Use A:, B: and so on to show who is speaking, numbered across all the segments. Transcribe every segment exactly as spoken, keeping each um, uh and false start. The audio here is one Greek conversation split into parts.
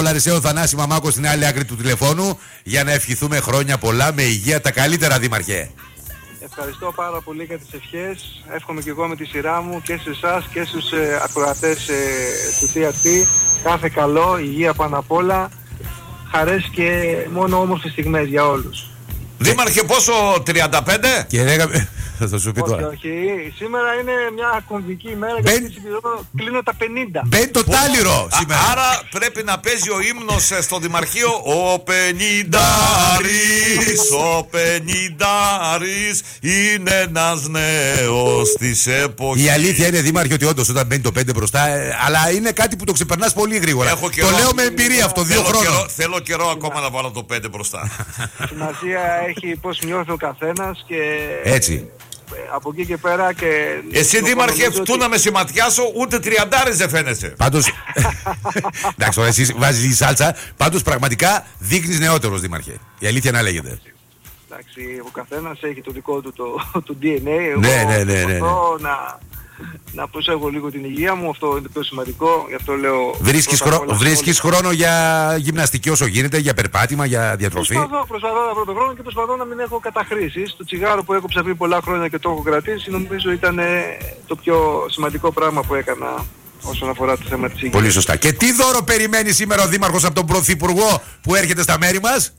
A: Λαρισαίο Θανάση Μαμάκο στην άλλη άκρη του τηλεφώνου για να ευχηθούμε χρόνια πολλά με υγεία, τα καλύτερα, Δήμαρχε.
B: Ευχαριστώ πάρα πολύ για τις ευχές. Εύχομαι και εγώ με τη σειρά μου και σε εσάς και στους ε, ακροατές ε, του τι αρ τι. Κάθε καλό, υγεία πάνω απ' όλα, χαρές και μόνο όμορφες στιγμές για όλους.
C: Δήμαρχε, πόσο, τριάντα πέντε?
A: Και λέγαμε... Θα σου πει τώρα.
B: Όχι, όχι. Σήμερα είναι μια κομβική ημέρα ben... γιατί συμπληρώνω, κλείνω τα πενήντα.
A: Μπαίνει το τάλιρο σήμερα.
C: Άρα πρέπει να παίζει ο ύμνος στο Δημαρχείο. Ο πενηντάρης, ο πενηντάρης είναι ένας νέος της εποχής.
A: Η αλήθεια είναι, Δήμαρχε, ότι όντως όταν μπαίνει το πέντε μπροστά, ε, αλλά είναι κάτι που το ξεπερνάς πολύ γρήγορα.
C: Έχω καιρό,
A: το λέω με εμπειρία αυτό, δύο
C: θέλω
A: χρόνια.
C: Καιρό, θέλω καιρό ακόμα να βάλω το πέντε μπροστά.
B: Σημασία έχει πώς νιώθει ο καθένας και...
A: Έτσι.
B: Από εκεί και πέρα και...
C: Εσύ, Δήμαρχε, αυτού να με σηματιάσω, ούτε τριαντάρες δεν φαίνεσαι.
A: Πάντως, εντάξει, τώρα εσύ βάζεις η σάλτσα. Πάντως πραγματικά δείχνεις νεότερος, Δήμαρχε. Η αλήθεια να λέγεται.
B: Εντάξει, ο καθένας έχει το δικό του το, το ντι εν έι. Εγώ
A: ναι, ναι, ναι, ναι, ναι.
B: να, να προσέχω λίγο την υγεία μου, αυτό είναι το πιο σημαντικό. Γι' αυτό λέω...
A: Βρίσκεις, χρό, βρίσκεις χρόνο για γυμναστική όσο γίνεται, για περπάτημα, για διατροφή?
B: Προσπαθώ, προσπαθώ να βρω τον χρόνο και προσπαθώ να μην έχω καταχρήσεις. Το τσιγάρο που έκοψα πριν πολλά χρόνια και το έχω κρατήσει, νομίζω ήταν το πιο σημαντικό πράγμα που έκανα όσον αφορά το θέμα της υγείας.
A: Πολύ σωστά. Και τι δώρο περιμένει σήμερα ο Δήμαρχος από τον Πρωθυπουργό που έρχεται στα μέρη μας?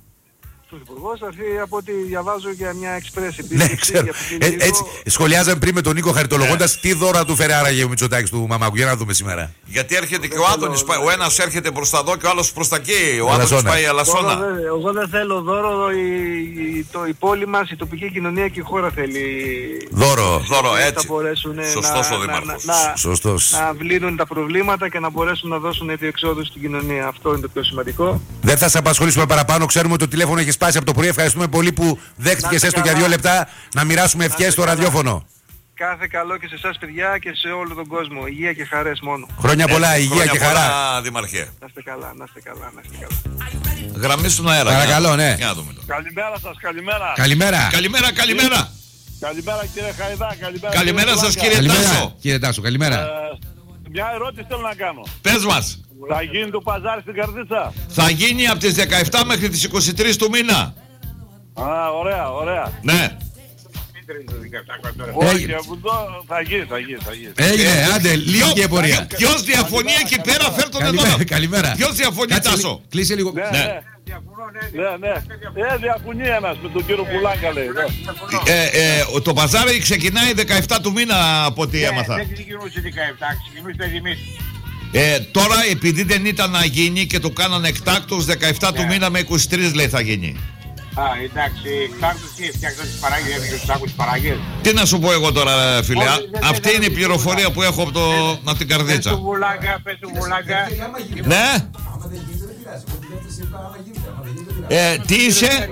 B: Ο Υπουργός θα έρθει, από ό,τι διαβάζω, για μια εξπρές
A: ναι,
B: επίσκεψη.
A: ξέρω. Ε, έτσι, σχολιάζαμε πριν με τον Νίκο χαριτολογώντας
C: ναι.
A: τι δώρα του φέρε άραγε ο Μητσοτάκης του Μαμάκου. Για να δούμε σήμερα.
C: Γιατί έρχεται και ο Άδωνης, ο ένας έρχεται προς τα δω και ο άλλος προς τα εκεί. Ο Άδωνης πάει Αλασσόνα.
B: Εγώ δεν θέλω δώρο, η, η, το, η πόλη μας, η τοπική κοινωνία και η χώρα θέλει
C: δώρο. Δώρο, έτσι.
B: Σωστός
C: να, ο Δήμαρχος.
B: Να,
A: Σωστός.
B: να βλύνουν τα προβλήματα και να μπορέσουν να δώσουν διεξόδους στην κοινωνία. Αυτό είναι το πιο σημαντικό.
A: Δεν θα σε απασχολήσουμε παραπάνω. Ξέρουμε ότι το τηλέφωνο έχει σπάσει από το πρωί. Ευχαριστούμε πολύ που δέχτηκες έστω για δύο λεπτά να μοιράσουμε ευχές στο ραδιόφωνο.
B: Κάθε καλό και σε εσάς, παιδιά, και σε όλο τον κόσμο. Υγεία και χαρές μόνο.
A: Χρόνια πολλά,
C: ε,
A: υγεία
C: χρόνια
A: και
C: πολλά,
A: χαρά.
C: Δήμαρχε.
B: Να είστε καλά, να είστε καλά, να είστε καλά.
C: Γραμμή στον αέρα.
A: Παρακαλώ, ναι.
D: Καλημέρα σας, καλημέρα.
A: Καλημέρα.
C: Καλημέρα, καλημέρα.
D: Καλημέρα, κύριε Χαϊδά, καλημέρα.
C: Καλημέρα σας, κύριε Τάσο.
A: Κύριε Τάσο, καλημέρα.
D: Ε, μια ερώτηση θέλω να κάνω.
C: Πες μας.
D: Θα γίνει το παζάρι στην Καρδίτσα?
C: Θα γίνει από τις δεκαεπτά μέχρι τις είκοσι τρεις του μήνα.
D: Α, ωραία, ωραία.
C: Ναι.
D: Όχι, θα γίνει, θα γίνει, θα γίνει.
A: Έγινε, άντε, λίγη πορεία.
C: Ποιος διαφωνεί εκεί πέρα, φέρ τον εδώ.
A: Καλημέρα.
C: Ποιος διαφωνεί, Τάσο?
A: Κλείσε λίγο.
D: Ναι, ναι. Ναι, ναι. Ε, διαφωνεί ένας με τον κύριο Πουλάγκα, λέει.
C: Ε, ε, το παζάρι ξεκινάει δεκαεπτά του μήνα από ό,τι έμαθα.
E: Δεν ξεκινούσε δεκαεπτά, ξεκινούσε διμής.
C: Ε, τώρα επειδή δεν ήταν να γίνει και το κάνανε εκτάκτος, δεκαεπτά του μήνα με είκοσι τρεις λέει θα γίνει.
E: Α, εντάξει, εκτάκτος τι φτιάξαν τις παράγες, γιατί τους άκους τις παράγες.
C: Τι να σου πω εγώ τώρα, φίλε, αυτή είναι η πληροφορία που έχω από, το, από την Καρδίτσα.
E: Πες του Βουλάγκα, πες του Βουλάγκα.
C: Ναι. Ε, τι είσαι?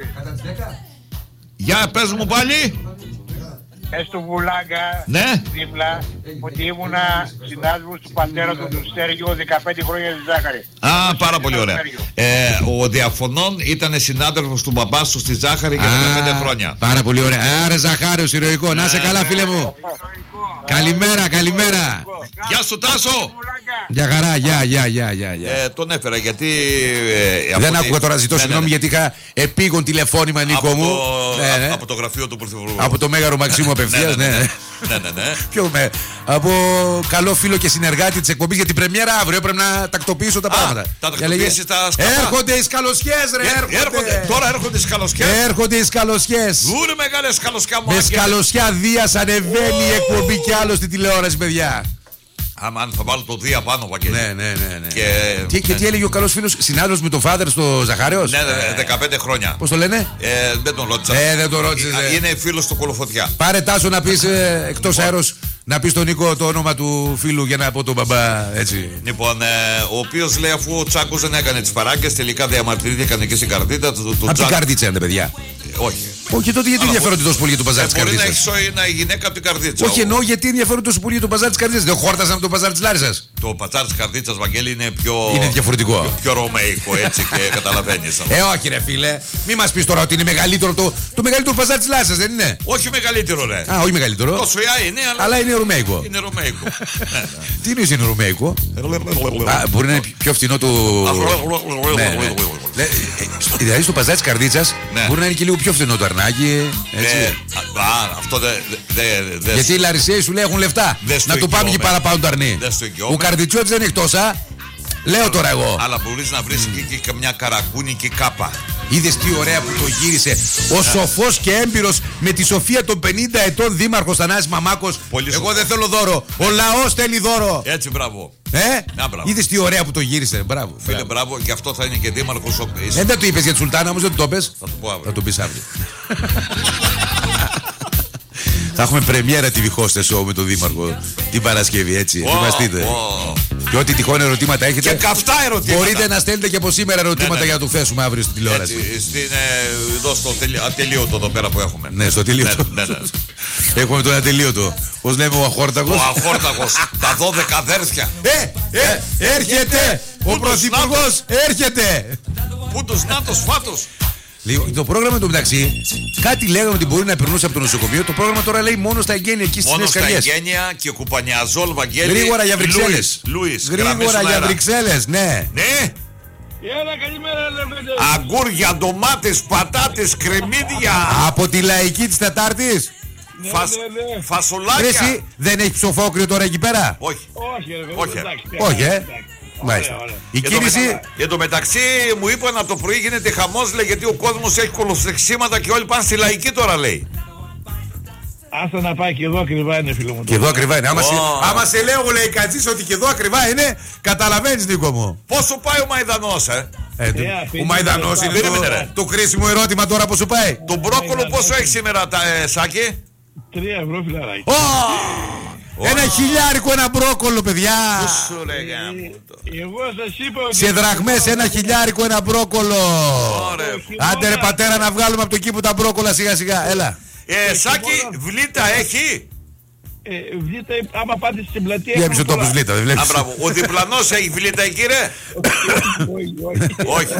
C: Για πες μου πάλι.
E: Πες του Βουλάγκα,
C: ναι,
E: δίπλα, ότι ήμουνα συνάδελφος του πατέρα του του Στέργιο δεκαπέντε χρόνια στη Ζάχαρη.
C: Α, πάρα πολύ ωραία. Ε, ο διαφωνών ήταν συνάδελφος του μπαμπά σου στη Ζάχαρη για δεκαπέντε χρόνια.
A: Πάρα πολύ ωραία. Άρα Ζαχάριος, ηρωικό. Να είσαι καλά, φίλε μου. Καλημέρα, καλημέρα.
C: Γεια σου, Τάσο.
A: Για χαρά, γεια, γεια, γεια, γεια.
C: Ε, τον έφερα γιατί... Ε,
A: δεν άκουγα τώρα, ζητώ
C: ναι,
A: συγγνώμη,
C: ναι, ναι.
A: γιατί είχα επίγον τηλεφώνημα, Νίκο
C: από
A: μου.
C: Το...
A: Ναι, ναι.
C: Από το γραφείο του Πρωθυπουργού.
A: Από το Μέγαρο Μαξίμου απευθείας, ναι.
C: ναι, ναι, ναι, ναι, ναι.
A: Ποιο με... Από καλό φίλο και συνεργάτη της εκπομπής για την πρεμιέρα αύριο. Πρέπει να τακτοποιήσω τα
C: Α,
A: πράγματα.
C: Τα τακτοποιήσεις τα σκαφά.
A: Έρχονται οι σκαλοσιές, ρε.
C: Ε, έρχονται. έρχονται. Τώρα έρχονται οι σκαλοσιές.
A: Έρχονται οι σκαλοσιές.
C: Βούρε μεγάλες σκαλοσιά μου.
A: Με σκαλοσιά Δίας ανεβαίνει η εκπομπή κι άλλο στην τηλεόραση, παιδιά.
C: Άμα αν θα βάλω το Δία πάνω, Βαγγέλη.
A: Ναι, ναι, ναι, ναι.
C: Και,
A: τι,
C: ναι.
A: και τι έλεγε ο καλός φίλος, συνάδελφος με τον Φάδερ στο Ζαχάριος.
C: Ναι, ε, δεκαπέντε χρόνια.
A: Πώς το λένε?
C: Ε, δεν τον ρώτησα.
A: Ε, δεν τον ρώτησες.
C: Ε, είναι φίλος του Κολοφωτιά.
A: Πάρε Τάσο να πεις ε, εκτός αέρος, να πεις τον Νίκο το όνομα του φίλου για να πω τον μπαμπά, έτσι.
C: Λοιπόν, ε, ο οποίος λέει αφού ο Τσάκος δεν έκανε τις παράγκες, τελικά διαμαρτυρήθηκαν εκεί στην Καρδίτσα.
A: Απ' την Καρδίτσα είναι, παιδιά.
C: Ε, όχι.
A: Όχι, τότε γιατί ενδιαφέρονται τόσο πολύ για το παζάρι της
C: Μπορεί να
A: Καρδίτσας?
C: έχει σώει ένα γυναίκα από την Καρδίτσα.
A: Όχι, εννοώ γιατί ενδιαφέρονται τόσο πολύ για το παζάρι της Καρδίτσας. Δεν χόρτασαν από το παζάρι της Λάρισσας.
C: Το πατσάρι της Καρδίτσας, Βαγγέλη, είναι πιο.
A: Είναι διαφορετικό.
C: Πιο, πιο ρωμαϊκό, έτσι και καταλαβαίνεις.
A: Ε, όχι, ρε φίλε. Μην μας πεις τώρα ότι είναι μεγαλύτερο το, το μεγαλύτερο παζάρι της Λάρισσας, δεν είναι?
C: Όχι μεγαλύτερο, ρε.
A: Α, όχι μεγαλύτερο.
C: Το Σουιά είναι, αλλά,
A: αλλά είναι ρωμαϊκό.
C: Είναι ρωμαϊκό.
A: Τι είναι είναι ρωμαϊκό? Α, μπορεί να είναι πιο φθηνό το. Ναι, ναι. Δηλαδή στο παζάρι της Καρδίτσας μπορεί να είναι και λίγο πιο φθηνό το αρνάκι.
C: Αυτό δεν.
A: Γιατί οι Λαρισαίοι σου λέει έχουν λεφτά. Να του πάμε και παραπάνω το αρνί. Ο Καρδιτσιώτης δεν έχει τόσα. Λέω τώρα εγώ.
C: Αλλά μπορείς να βρεις και καμιά καρακούνικη κάπα.
A: Είδες τι ωραία που το γύρισε ο σοφός και έμπειρος με τη σοφία των πενήντα ετών δήμαρχος Θανάσης Μαμάκος. Εγώ δεν θέλω δώρο. Ο λαός θέλει δώρο.
C: Έτσι, μπράβο.
A: Ε,
C: να, μπράβο.
A: Είδες τι ωραία που το γύρισε. Μπράβο.
C: Φίλε, μπράβο, και αυτό θα είναι και δήμαρχος. Ο...
A: Ε, δεν το είπες για τη Σουλτάνα, όμως δεν το είπες.
C: Θα το πω αύριο.
A: Θα το πεις αύριο. Θα έχουμε πρεμιέρα τι Βιχώστε show με τον Δήμαρχο την Παρασκευή, έτσι.
C: Oh,
A: Ετοιμαστείτε.
C: Oh.
A: Και ό,τι τυχόν ερωτήματα έχετε.
C: Και καυτά ερωτήματα.
A: Μπορείτε να στέλνετε και από σήμερα ερωτήματα, ναι, ναι, για να το θέσουμε αύριο στην τηλεόραση.
C: Έτσι, στην, ε, εδώ στο ατελείωτο εδώ πέρα που έχουμε.
A: Ναι, στο ατελείωτο.
C: Ναι, ναι, ναι.
A: Έχουμε τον ατελείωτο. Πώς λέμε ο Αχόρταγος.
C: Ο Αχόρταγος. Τα δώδεκα αδέρφια.
A: Ε, ε, έρχεται. Ο Πρωθυπουργός έρχεται.
C: Πού τους νάτος φάτος.
A: Το πρόγραμμα του μεταξύ, κάτι λέγαμε ότι μπορεί να περνούσε από το νοσοκομείο. Το πρόγραμμα τώρα λέει μόνο στα εγγένεια εκεί στις Νέες Καριές.
C: Μόνο στα εγγένεια και κουπανιαζόλ, Βαγγέλη.
A: Γρήγορα για Βρυξέλλες.
C: Λούις,
A: γρήγορα για Βρυξέλλες, ναι.
C: Ναι.
D: Έλα, καλημέρα, λέμε.
C: Αγκούρια, ντομάτες, πατάτες, κρεμμύδια.
A: Από τη λαϊκή της Τετάρτης.
D: Ναι,
C: Φασ...
D: ναι, ναι.
C: Φασολάκια.
A: Εσύ δεν έχει ψοφόκριο τώρα εκεί πέρα?
C: Όχι.
D: Όχι, ρε,
C: Όχι,
D: εντάξει,
A: όχι, ε.
D: εντάξει.
A: Μάλιστα.
D: Ωραία, ωραία.
A: Η
C: Για
A: κίνηση.
C: το, μετα... Για το μεταξύ μου είπαν από το πρωί γίνεται χαμός, λέει, γιατί ο κόσμος έχει κολοστεξίματα και όλοι πάνε στη λαϊκή τώρα, λέει.
D: Άστα να πάει και εδώ ακριβά είναι, φίλο μου.
A: Και εδώ ακριβά είναι. Άμα,
C: Oh.
A: σε, άμα σε λέω, λέει Κατσής, ότι και εδώ ακριβά είναι, καταλαβαίνεις, Νίκο μου.
C: Πόσο πάει ο Μαϊδανός, ε?
A: Ε,
D: Yeah,
A: ο Μαϊδανός είναι
C: περίμενε,
A: το,
C: ρε.
A: το κρίσιμο ερώτημα τώρα, πόσο πάει.
C: Το μπρόκολο πόσο έχει σήμερα, τα, ε, Σάκη?
D: Τρία ευρώ, φιλαράκι.
A: Oh! Ένα χιλιάρικο ένα μπρόκολο, παιδιά.
C: Σου λέγα.
D: Εγώ σας είπα ότι...
A: Σε δραχμές ένα χιλιάρικο ένα μπρόκολο.
C: Ωραία.
A: Άντε ρε πατέρα να βγάλουμε από το κήπο τα μπρόκολα σιγά σιγά. Έλα.
C: Ε, Σάκη, βλήτα έχει?
D: Ε, βλήτα, άμα πάτε στην πλατεία...
A: Τι έπισε ο τόπος βλήτα, δεν
C: Α,
A: βλέπεις.
C: μπράβο. Ο διπλανός έχει βλήτα εκεί, ρε?
D: Όχι, όχι.
C: Όχι.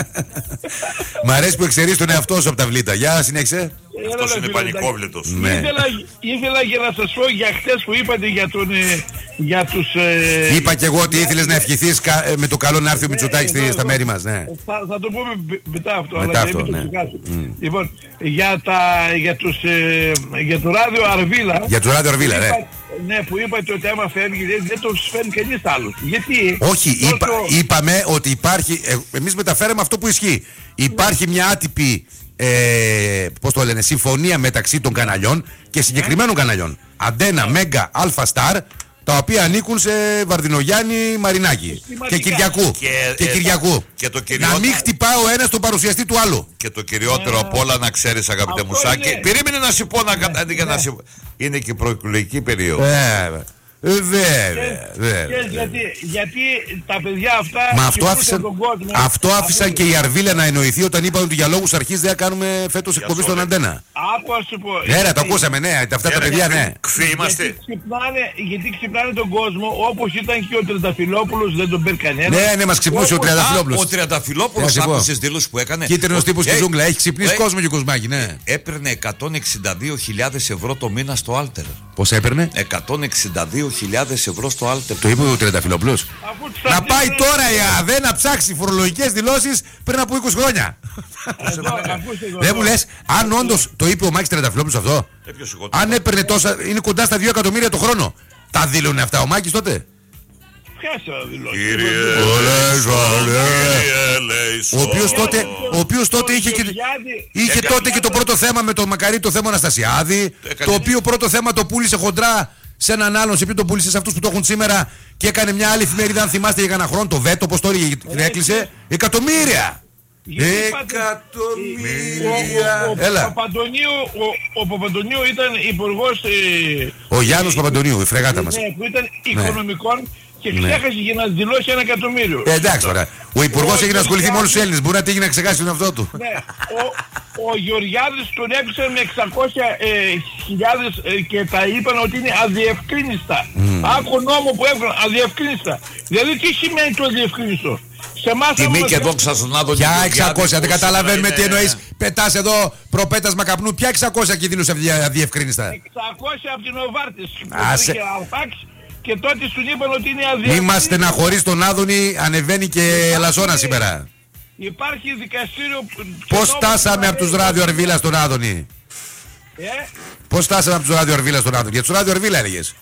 A: Μ' αρέσει που εξαιρείς τον εαυτό σου από τα βλήτα. Για συνέχισε.
C: Αυτός είναι πανικόβλητος.
A: Ναι.
D: Ήθελα, ήθελα για να σας πω για χτες που είπατε για, τον, ε, για τους... Ε,
A: Είπα και εγώ ότι ήθελες να ευχηθείς κα- ε, με το καλό να έρθει ο Μητσοτάκης
D: ναι,
A: στα
D: ναι.
A: μέρη μας. Ναι.
D: Θα, θα το πούμε μπ- μετά αυτό,
A: Μετά
D: αλλά
A: αυτό,
D: δεν
A: ναι.
D: το ξεχάσω. Λοιπόν, για, τα, για, τους, ε, για το ράδιο Αρβίλα...
A: Για το ράδιο Αρβίλα, ναι.
D: είπα- Ναι, που είπατε ότι άμα φεύγει δεν, δεν το φέρνει κανείς άλλος. Γιατί...
A: Όχι,
D: τόσο-
A: είπα, είπαμε ότι υπάρχει. Ε, εμείς μεταφέραμε αυτό που ισχύει. Υπάρχει μια άτυπη. Ε, πώς το λένε, συμφωνία μεταξύ των καναλιών και συγκεκριμένων καναλιών. Αντένα, Μέγκα, Αλφα Σταρ, τα οποία ανήκουν σε Βαρδινογιάννη, Μαρινάκη και Κυριακού.
C: Και,
A: Και,
C: ε,
A: Κυριακού.
C: και το
A: Να
C: κυριότερο,
A: μην χτυπά ο ένας τον παρουσιαστή του άλλου.
C: και το κυριότερο απ' όλα να ξέρεις, αγαπητέ
D: Αυτό
C: μου Σάκη.
D: είναι.
C: Περίμενε να σου πω να κατα... για να σου... Είναι και προεκλογική περίοδο.
A: Ε, βέβαια, βέβαια.
D: Ξέρεις γιατί, γιατί τα παιδιά αυτά...
A: Μα αυτό
D: κοιμούσαν
A: άφησαν,
D: τον κόσμο.
A: αυτό άφησαν και οι Αρβίλα να εννοηθεί όταν είπαν ότι για λόγους αρχής δεν θα κάνουμε φέτος εκπομπή στον
C: σώμα.
A: Αντένα.
D: Άκου ας σου πω.
A: Ναι, ρε, το
D: γιατί-
A: ακούσαμε, ναι, αυτά τα παιδιά, ναι.
C: Ξύ είμαστε.
D: Γιατί ξυπνάνε, γιατί ξυπνάνε τον κόσμο όπως ήταν και ο Τρενταφυλόπουλος, δεν τον παίρνει κανένα.
A: Ναι, ναι, μας ξυπνούσε ο
D: Όπως-
A: Τριανταφυλόπουλος.
C: Ο Τριανταφυλόπουλος,
A: Να σου πω.
C: άκουσες δήλωση που έκανε?
A: Κίτρινος
C: Ότι
A: τύπος στη
C: έ-
A: ζούγκλα. Έχει ξυπνήσει
C: ε,
A: κόσμο και κοσμάκι, ναι.
C: Έπαιρνε εκατόν εξήντα δύο χιλιάδες ευρώ το μήνα στο Άλτερ.
A: Πώς έπαιρνε?
C: εκατόν εξήντα δύο χιλιάδες ευρώ στο Άλτερ.
A: Το είπε ο Τριανταφυλόπουλος.
D: Αφού τους
A: Να
D: θα
A: πάει
D: δίνουν-
A: τώρα η ΑΔΕ να ψάξει φορολογικές δηλώσεις πριν από είκοσι χρόνια.
D: Εδώ, ακούστε εδώ.
A: Δεν μου λες, αν όντως το είπε ο Μάκης Τριανταφυλόπουλος αυτό,
C: Ε, ποιος εγώ,
A: αν έπαιρνε τόσα, είναι κοντά στα δύο εκατομμύρια το χρόνο. Τα δήλωνε αυτά ο Μάκης τότε?
D: Πιάσε να δηλώσει.
C: Κύριε,
A: Ο οποίος τότε, ο οποίος τότε είχε και, είχε
C: Έκανε-
A: τότε και το πρώτο θέμα με τον Μακαρί, το θέμα Αναστασιάδη.
C: Έκανε-
A: Το οποίο πρώτο θέμα το πούλησε χοντρά σε έναν άλλον, σε ποιον το πούλησε, σε αυτούς που το έχουν σήμερα. Και έκανε μια άλλη εφημερίδα, αν θυμάστε, για κανένα χρόνο, το Βέτο, πώς το έλεγε, την έκλεισε. Εκατομμύρια!
D: Γιατί πάτε-
A: Εκατομμύρια!
D: Ο- ο- ο-
A: Έλα.
D: Ο Παπαντονίου, ο- ο Παπαντονίου ήταν υπουργός ε,
A: Ο Γιάννος Παπαντονίου, η φρεγάτα μας.
D: ναι, που ήταν οικονομικών και ξέχασε για να δηλώσει ένα εκατομμύριο.
A: Ε, εντάξει τώρα. Ο υπουργός
D: Ο
A: έγινε να ασχοληθεί με όλους τους
D: Γεωργιάδης-
A: Έλληνες. Μπορεί να τύχει να ξεχάσει τον εαυτό του.
D: Ναι, ο, ο Γεωργιάδης τον έπεισε με εξακόσιες χιλιάδες ε, και τα είπαν ότι είναι αδιευκρίνιστα. Άκου νόμο που έβγαλαν, αδιευκρίνιστα. Δηλαδή τι σημαίνει το αδιευκρίνιστο? Σε εμάς
C: Τιμή
D: άμα
C: και
D: μας-
C: δόξα στον Άδωνη.
A: Ποια
C: Γεωργιάδη
A: εξακόσια, δεν
C: που
A: καταλαβαίνουμε
C: σήμερα
A: τι
C: είναι-
A: εννοείς. Πετάς εδώ προπέτασμα καπνού. Ποια εξακόσια και δήλωσε αδιευκρίνιστα.
D: εξακόσια από την Οβάρτης που
A: Άσε.
D: είχε αλφάξ και τότε σου είπαν ότι είναι
A: Μη
D: αδιευκρίνιστο.
A: μας στεναχωρείς τον Άδωνη, ανεβαίνει και ελασσόνα σήμερα.
D: Υπάρχει δικαστήριο που-
A: Πώς
D: και
A: στάσαμε
D: νόμος
A: από τους
D: που
A: Ράδιο Αρβίλα στον Άδωνη?
D: Ε,
A: Πώς στάσαμε από τους Ράδιο Αρβίλα στον Άδωνη? Για τους Ράδιο Αρβίλα έλεγες.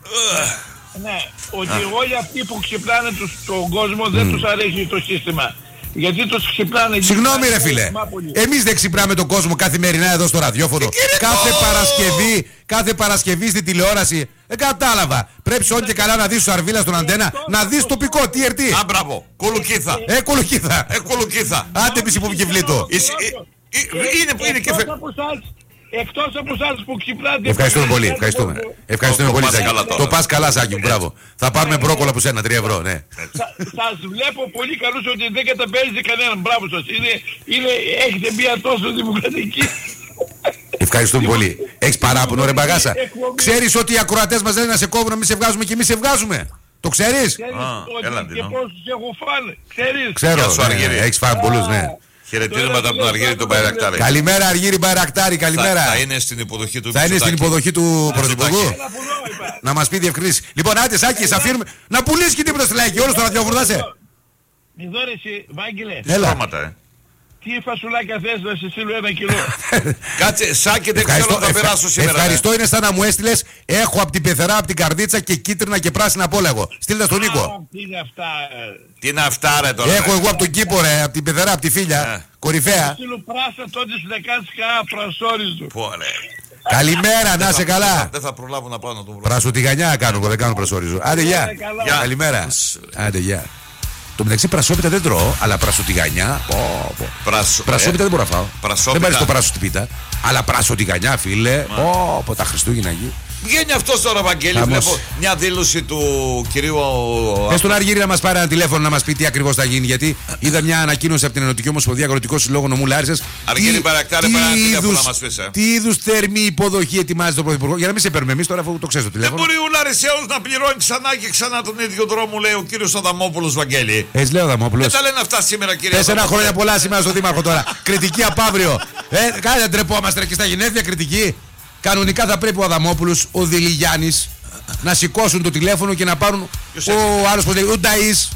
D: ναι, ότι όλοι αυτοί που ξυπνάνε τους, τον κόσμο δεν τους αρέσει το σύστημα. Γιατί τους ξυπνάνε...
A: Συγγνώμη ρε φίλε, εμείς δεν ξυπνάμε τον κόσμο καθημερινά εδώ στο ραδιόφωνο. Κάθε Παρασκευή, κάθε Παρασκευή στη τηλεόραση. Δεν κατάλαβα. Πρέπει σόν και καλά να δεις τους Αρβίλα στον αντένα, να δεις τοπικό, τι ερτή.
C: Α, μπράβο. Κολοκύθα.
A: Ε, κολοκύθα.
C: Ε, κολοκύθα.
A: Άντε πεις υποβγευλίτο.
C: Είσαι- ε, ε, είναι που είναι και φε-
D: Εκτός από εσάς, εκτός από εσάς που ξυπνάτε...
A: Ευχαριστούμε πολύ, ευχαριστούμε. Ευχαριστούμε
C: Το
A: πολύ,
C: πας
A: Σάκη.
C: καλά τώρα.
A: Το πας καλά, Σάκη μου, μπράβο. Θα πάρουμε μπρόκολα από σένα, τρία ευρώ, ναι.
D: Σα- σας βλέπω πολύ καλούς ότι δεν καταπέζετε κανέναν. Μπράβο σας. Είναι, είναι, έχετε μια τόσο δημοκρατική...
A: Ευχαριστούμε πολύ. Έχεις παράπονο, ρε μπαγάσα. Ξέρεις ότι οι ακροατές μας λένε να σε κόβουν, να μην σε βγάζουμε και εμείς σε βγάζουμε. Το ξέρεις?
D: Ξέρεις
C: Α,
D: ότι
C: έλα,
D: και
C: Ντίνο.
D: πόσους έχω φάνε. Ξέρεις.
A: Ξέρω,
C: Γεια σου,
A: ναι,
C: Αργύρη.
A: έχεις φάει πολλούς, ναι.
C: Χαιρετίσματα από τον Αργύρη τον Μπαϊρακτάρη.
A: Καλημέρα Αργύρη Μπαϊρακτάρη,
C: Θα,
A: καλημέρα.
C: θα είναι στην υποδοχή του
A: Θα είναι στην
C: Μητσοτάκη.
A: υποδοχή του Πρωθυπουργού.
D: Ένα πουλό είπα.
A: Να μας πει διευκρίνηση. Λοιπόν, άντε Σάκη, σε αφήνουμε. Να πουλήσεις και τίποτα στη λαϊκή, όλος το ραδιόφωνο θα είσαι.
D: Μη δω ρε εσύ, Βάγγελε.
A: Έλα.
C: Στρώματα, ε.
D: Τι φασουλάκια θες να σε στείλω ένα κιλό.
C: Κάτσε, Σάκη, δεν ξέρω
A: Ευχαριστώ,
C: αν θα
A: ευχα-
C: περάσω σήμερα.
A: ευχαριστώ, είναι σαν να μου έστειλες. Έχω από την πεθερά, από την καρδίτσα και κίτρινα και πράσινα απ' όλα εγώ. Στείλτε στον Νίκο.
D: Α, τι είναι αυτά. ε.
C: Τι είναι αυτά, ρε τώρα.
A: Έχω εγώ από τον κήπο, ρε, από την πεθερά, από τη φίλια.
C: Ε.
A: Κορυφαία.
D: Στείλω πράσα τότε σου να κάνεις κανένα πρασόριστο.
C: Πω, ρε.
A: Καλημέρα, να είσαι καλά.
C: Δεν θα προλάβω να πάω να τον βρω.
A: Πρασοτιγανιά κάνω εγώ, δεν κάνω πρασόριζο. Άντε, γεια.
D: καλά.
C: Γεια.
A: Καλημέρα. Άντε, γεια. Το μεταξύ πρασόπιτα δεν τρώω, αλλά πρασοτιγανιά. Πω, πω.
C: Πράσο.
A: Πρασόπιτα δεν μπορώ να φάω.
C: Πρασόπιτα.
A: Δεν πάρεις το πράσο στην πίτα. Αλλά πρασοτιγανιά, φίλε. Πω, πω, τα Χριστούγεννα εκεί.
C: Βγαίνει αυτός τώρα, Βαγγέλη.
A: Χαμός.
C: Βλέπω μια δήλωση του κυρίου.
A: Πες στον Αργύρη να μας πάρει ένα τηλέφωνο να μας πει τι ακριβώς θα γίνει. Γιατί είδα μια ανακοίνωση από την Ενωτική Ομοσπονδία Αγροτικό Συλλόγο Νομού Λάρισας.
C: Αργύρη
A: Τι-
C: Μπαϊρακτάρη,
A: τι
C: πάρε ένα τηλέφωνο
A: είδους-
C: να μας πεις, ε.
A: Τι είδους θερμή υποδοχή ετοιμάζει το Πρωθυπουργό. Για να μην σε παίρνουμε εμείς τώρα, αφού το ξέρεις το
C: Δεν
A: τηλέφωνο.
C: μπορεί ο Λαρισαίος να πληρώνει ξανά και ξανά τον ίδιο δρόμο, λέει ο κύριος Αδαμόπουλος, Βαγγέλη.
A: Έτσι λέω, Δαμόπουλος.
C: Δεν τα λένε αυτά σήμερα, κύριε.
A: Τέσσερα
C: Αδαμόπουλε.
A: χρόνια πολλά σήμερα στο Δήμαρχο τώρα. Κριτική απ' αύριο. Ε, κάνε να ντρεπόμαστε ρε, και στα γενέθλια κριτική. Κανονικά θα πρέπει ο Αδαμόπουλος, ο Δηλιγιάννης να σηκώσουν το τηλέφωνο και να πάρουν.
C: Ποιος
A: Ο
C: έφυγε?
A: άλλος πως λέει, ο Νταΐς,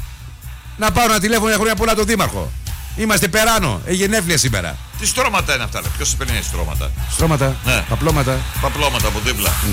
A: να πάρουν ένα τηλέφωνο για χρόνια πολλά τον Δήμαρχο. Είμαστε περάνω. Ε, γενέθλια σήμερα.
C: Τι στρώματα είναι αυτά, ρε. Ποιος σε παίρνει στρώματα.
A: Στρώματα,
C: Ναι.
A: παπλώματα.
C: Παπλώματα από δίπλα.